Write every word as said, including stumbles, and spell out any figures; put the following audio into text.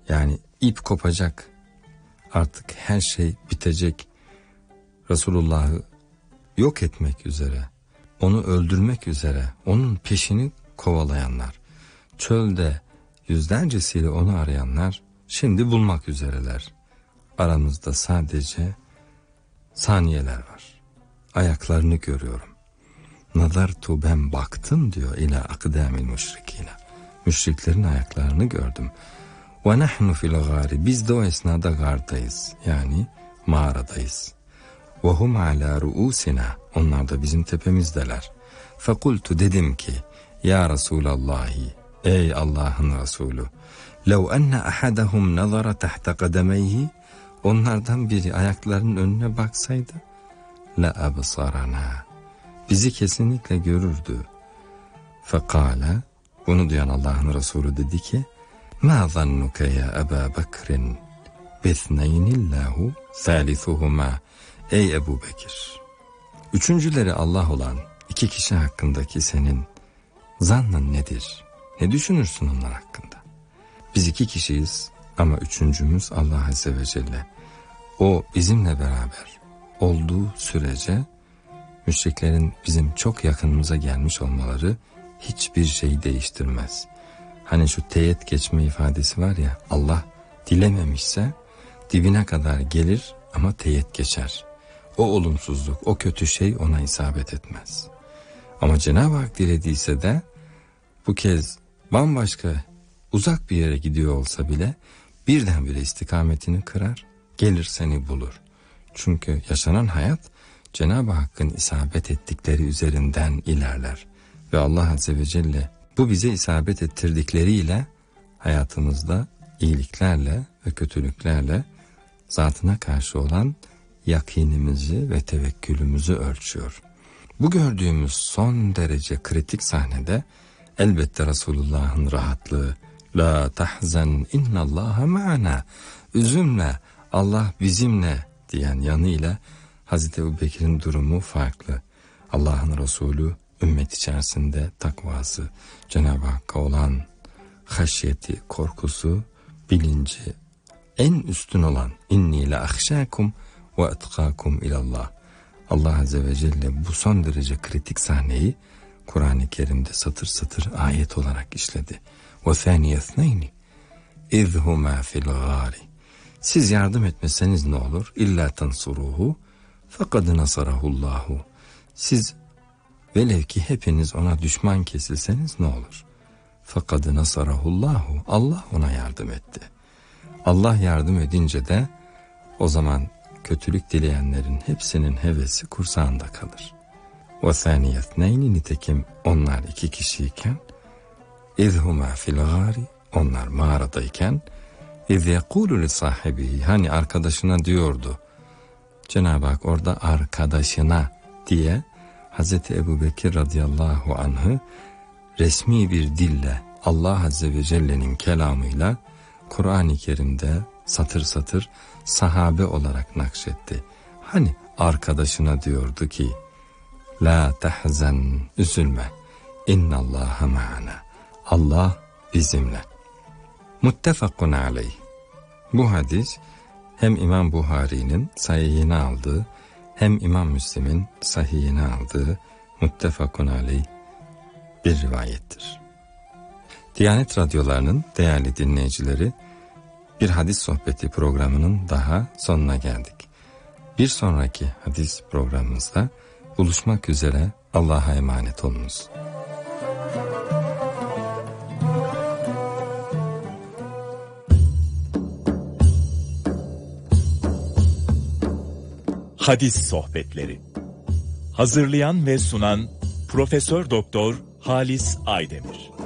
Yani ip kopacak, artık her şey bitecek. Resulullah'ı yok etmek üzere, onu öldürmek üzere, onun peşini kovalayanlar, çölde yüzlercesiyle onu arayanlar şimdi bulmak üzereler. Aramızda sadece saniyeler var. Ayaklarını görüyorum. Nazartu, ben baktım diyor, ila akdamil müşrikine. Müşriklerin ayaklarını gördüm. Ve nahnu fil gari, biz de o esnada gardayız, yani mağaradayız. Ve hum ala ruusina, onlar da bizim tepemizdeler. Fekultu, dedim ki, ya Resulallahi, ey Allah'ın Resulü, lev enne ahadahum nazara tahta kademeyhi, onlardan biri ayaklarının önüne baksaydı, la absarana, bizi kesinlikle görürdü. Fekale, bunu duyan Allah'ın Resulü dedi ki, ma zannuke ya Ebu Bekir'in bithneynillahu thalithuhuma, ey Ebu Bekir, üçüncüleri Allah olan iki kişi hakkındaki senin zannın nedir? Ne düşünürsün onlar hakkında? Biz iki kişiyiz ama üçüncümüz Allah Azze ve Celle. O bizimle beraber olduğu sürece müşriklerin bizim çok yakınımıza gelmiş olmaları hiçbir şeyi değiştirmez. Hani şu teyit geçme ifadesi var ya, Allah dilememişse dibine kadar gelir ama teyit geçer. O olumsuzluk, o kötü şey ona isabet etmez. Ama Cenab-ı Hak dilediyse de bu kez bambaşka uzak bir yere gidiyor olsa bile birdenbire istikametini kırar, gelir seni bulur. Çünkü yaşanan hayat Cenab-ı Hakk'ın isabet ettikleri üzerinden ilerler. Ve Allah Azze ve Celle bu bize isabet ettirdikleriyle hayatımızda iyiliklerle ve kötülüklerle zatına karşı olan yakinimizi ve tevekkülümüzü ölçüyor. Bu gördüğümüz son derece kritik sahnede elbette Resulullah'ın rahatlığı, la tahzen innallaha ma'ana, üzümle, Allah bizimle diyen yanıyla Hazreti Ebubekir'in durumu farklı. Allah'ın Resulü ümmet içerisinde takvası, Cenab-ı Hakk'a olan haşyeti, korkusu, bilinci en üstün olan inni la ahşakum ve etkakum ilallah. Allah Azze ve Celle bu son derece kritik sahneyi Kur'an-ı Kerim'de satır satır ayet olarak işledi. Ve thaniyethneyni izhuma fil gari. Siz yardım etmeseniz ne olur? İlla tansuruhu fekad nasarahullahu. Siz velev ki hepiniz ona düşman kesilseniz ne olur? Fekad nasarahullahu. Allah ona yardım etti. Allah yardım edince de o zaman kötülük dileyenlerin hepsinin hevesi kursağında kalır. Ve thaniyethneyni, nitekim onlar iki kişiyken, izhuma fil gari, onlar mağaradayken, iz yekulu li sahibihi, hani arkadaşına diyordu. Cenab-ı Hak orada arkadaşına diye Hazreti Ebubekir radıyallahu anh'ı resmi bir dille Allah Azze ve Celle'nin kelamıyla Kur'an-ı Kerim'de satır satır sahabe olarak nakşetti. Hani arkadaşına diyordu ki, la tahzen, üzülme, innallaha ma'ana, Allah bizimle. Muttefakun aleyh. Bu hadis hem İmam Buhari'nin sahihine aldığı hem İmam Müslim'in sahihine aldığı muttefakun aleyh bir rivayettir. Diyanet radyolarının değerli dinleyicileri, bir hadis sohbeti programının daha sonuna geldik. Bir sonraki hadis programımızda buluşmak üzere, Allah'a emanet olunuz. Hadis sohbetleri. Hazırlayan ve sunan Profesör Doktor Halis Aydemir.